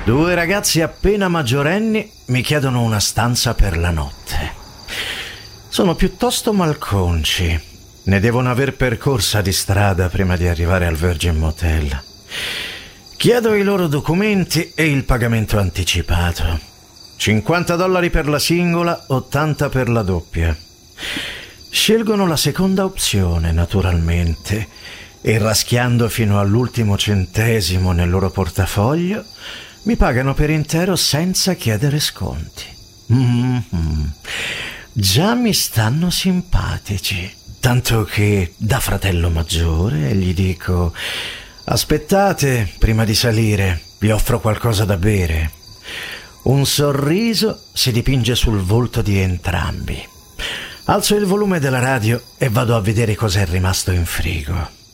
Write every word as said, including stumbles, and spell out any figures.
Due ragazzi appena maggiorenni mi chiedono una stanza per la notte. Sono piuttosto malconci. Ne devono aver percorsa di strada prima di arrivare al Virgin Motel. Chiedo i loro documenti e il pagamento anticipato. cinquanta dollari per la singola, ottanta per la doppia. Scelgono la seconda opzione, naturalmente, e raschiando fino all'ultimo centesimo nel loro portafoglio, mi pagano per intero senza chiedere sconti. Mm-hmm. Già mi stanno simpatici, tanto che da fratello maggiore gli dico: aspettate, prima di salire, vi offro qualcosa da bere. Un sorriso si dipinge sul volto di entrambi. Alzo il volume della radio e vado a vedere cos'è rimasto in frigo.